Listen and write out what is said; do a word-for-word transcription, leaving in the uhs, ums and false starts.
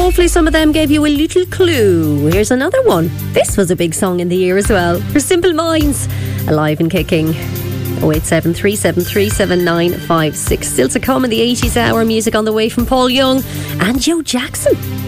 Hopefully some of them gave you a little clue. Here's another one. This was a big song in the year as well. For Simple Minds, Alive and Kicking. oh eight seven three seven three seven nine five six. Still to come in the eighties hour, music on the way from Paul Young and Joe Jackson.